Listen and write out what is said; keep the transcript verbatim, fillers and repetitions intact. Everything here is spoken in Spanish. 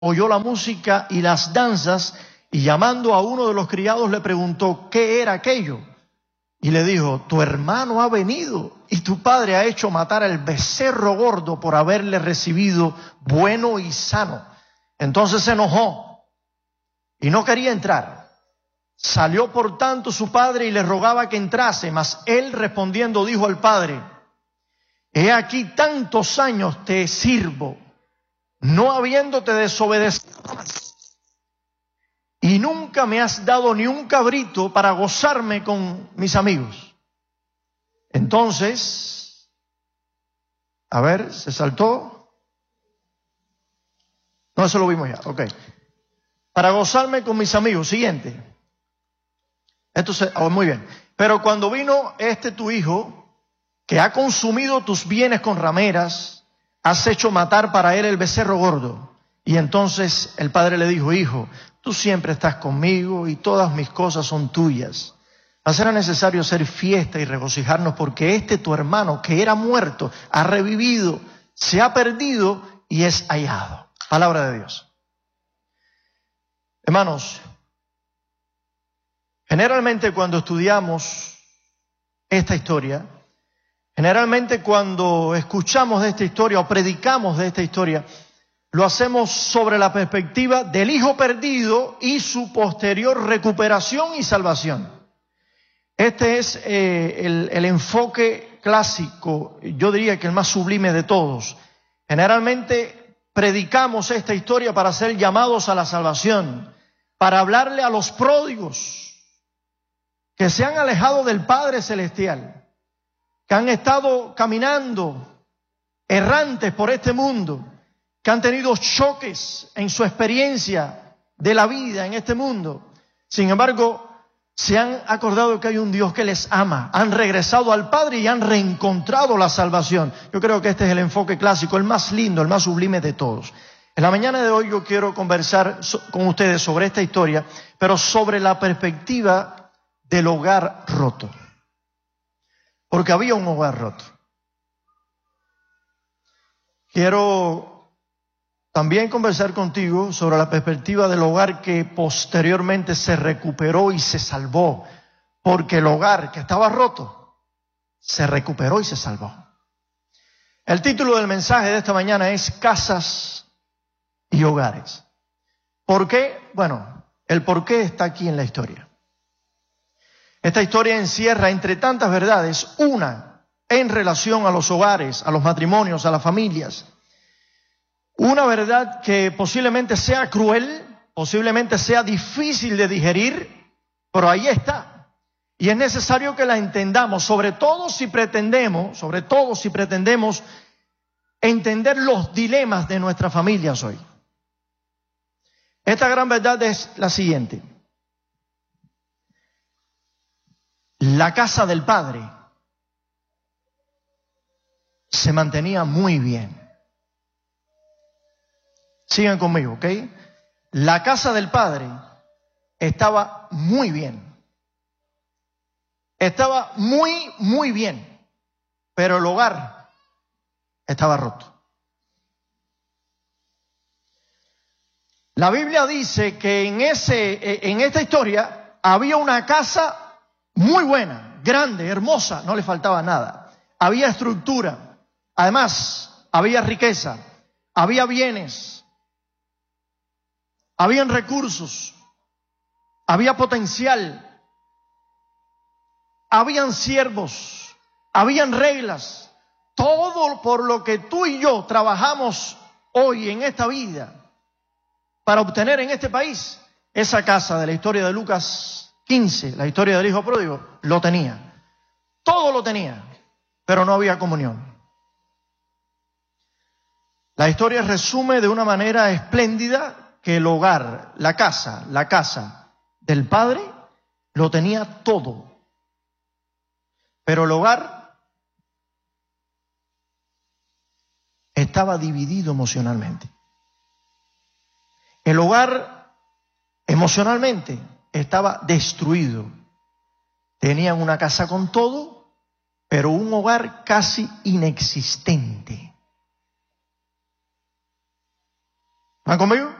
oyó la música y las danzas, y llamando a uno de los criados le preguntó qué era aquello. Y le dijo: tu hermano ha venido y tu padre ha hecho matar al becerro gordo por haberle recibido bueno y sano. Entonces se enojó y no quería entrar. Salió por tanto su padre y le rogaba que entrase, mas él respondiendo dijo al padre: he aquí tantos años te sirvo, no habiéndote desobedecido más, y nunca me has dado ni un cabrito para gozarme con mis amigos. Entonces, a ver, se saltó. No, eso lo vimos ya, ok. Para gozarme con mis amigos. Siguiente. Esto se, oh, muy bien. Pero cuando vino este tu hijo, que ha consumido tus bienes con rameras, has hecho matar para él el becerro gordo. Y entonces el padre le dijo: hijo, tú siempre estás conmigo y todas mis cosas son tuyas. Mas era necesario hacer fiesta y regocijarnos, porque este tu hermano, que era muerto, ha revivido, se ha perdido y es hallado. Palabra de Dios. Hermanos, generalmente cuando estudiamos esta historia, generalmente cuando escuchamos de esta historia o predicamos de esta historia, lo hacemos sobre la perspectiva del hijo perdido y su posterior recuperación y salvación. Este es eh, el, el enfoque clásico, yo diría que el más sublime de todos. Generalmente predicamos esta historia para ser llamados a la salvación, para hablarle a los pródigos que se han alejado del Padre Celestial, que han estado caminando errantes por este mundo, que han tenido choques en su experiencia de la vida en este mundo. Sin embargo, se han acordado que hay un Dios que les ama, han regresado al Padre y han reencontrado la salvación. Yo creo que este es el enfoque clásico, el más lindo, el más sublime de todos. En la mañana de hoy yo quiero conversar con ustedes sobre esta historia, pero sobre la perspectiva del hogar roto. Porque había un hogar roto. Quiero también conversar contigo sobre la perspectiva del hogar que posteriormente se recuperó y se salvó. Porque el hogar que estaba roto se recuperó y se salvó. El título del mensaje de esta mañana es Casas y Hogares. ¿Por qué? Bueno, el por qué está aquí en la historia. Esta historia encierra, entre tantas verdades, una en relación a los hogares, a los matrimonios, a las familias. Una verdad que posiblemente sea cruel, posiblemente sea difícil de digerir, pero ahí está. Y es necesario que la entendamos, sobre todo si pretendemos, sobre todo si pretendemos entender los dilemas de nuestras familias hoy. Esta gran verdad es la siguiente. La casa del Padre se mantenía muy bien. Sigan conmigo, ¿ok? La casa del Padre estaba muy bien. Estaba muy, muy bien. Pero el hogar estaba roto. La Biblia dice que en, ese, en esta historia había una casa muy buena, grande, hermosa, no le faltaba nada. Había estructura, además había riqueza, había bienes, habían recursos, había potencial, habían siervos, habían reglas. Todo por lo que tú y yo trabajamos hoy en esta vida para obtener en este país, esa casa de la historia de Lucas quince, la historia del hijo pródigo, lo tenía. Todo lo tenía, pero no había comunión. La historia resume de una manera espléndida que el hogar, la casa, la casa del Padre, lo tenía todo. Pero el hogar estaba dividido emocionalmente. El hogar emocionalmente estaba destruido. Tenían una casa con todo, pero un hogar casi inexistente. ¿Van conmigo?